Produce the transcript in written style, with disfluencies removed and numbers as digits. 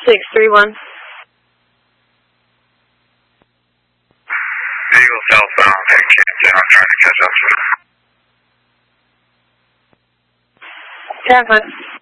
631. Eagle southbound at Kansas. I'm trying to catch up to it. 10 foot.